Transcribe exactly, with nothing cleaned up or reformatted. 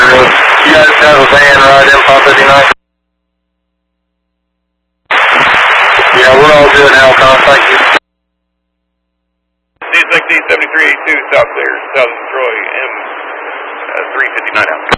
Road. You guys have a van right in five thirty-nine? Yeah, we're all good now, Con. Thank you. D sixty seventy-three eighty-two, south there, south of Troy, M three fifty-nine out.